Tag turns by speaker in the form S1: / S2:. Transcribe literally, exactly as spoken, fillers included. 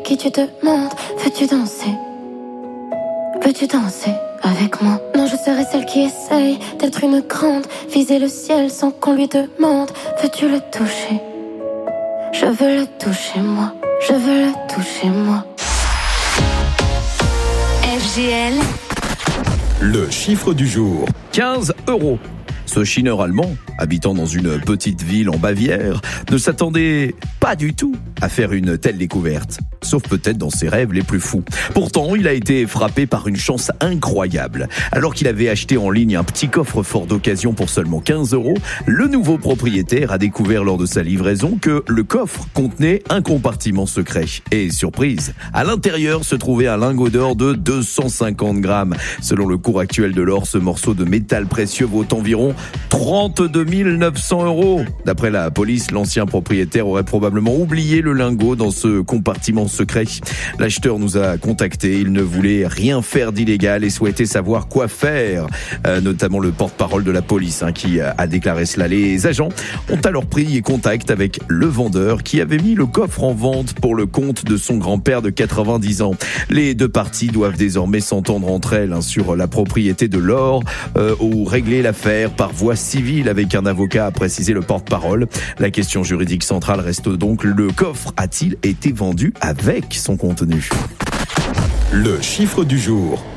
S1: qui tu demandes. Veux-tu danser? Veux-tu danser avec moi? Non, je serai celle qui essaye d'être une grande, viser le ciel sans qu'on lui demande. Veux-tu le toucher? Je veux le toucher moi, je veux le toucher moi.
S2: F G L.
S3: Le chiffre du jour, quinze euros. Ce chineur allemand, habitant dans une petite ville en Bavière, ne s'attendait pas du tout à faire une telle découverte. Sauf peut-être dans ses rêves les plus fous. Pourtant, il a été frappé par une chance incroyable. Alors qu'il avait acheté en ligne un petit coffre-fort d'occasion pour seulement quinze euros, le nouveau propriétaire a découvert lors de sa livraison que le coffre contenait un compartiment secret. Et surprise, à l'intérieur se trouvait un lingot d'or de deux cent cinquante grammes. Selon le cours actuel de l'or, ce morceau de métal précieux vaut environ trente-deux mille neuf cents euros. D'après la police, l'ancien propriétaire aurait probablement oublié le lingot dans ce compartiment secret. L'acheteur nous a contactés, il ne voulait rien faire d'illégal et souhaitait savoir quoi faire, euh, notamment le porte-parole de la police hein, qui a déclaré cela. Les agents ont alors pris contact avec le vendeur qui avait mis le coffre en vente pour le compte de son grand-père de quatre-vingt-dix ans. Les deux parties doivent désormais s'entendre entre elles hein, sur la propriété de l'or euh, ou régler l'affaire par voie civile avec un avocat, a précisé le porte-parole. La question juridique centrale reste donc: le coffre a-t-il été vendu avec son contenu?
S4: Le chiffre du jour.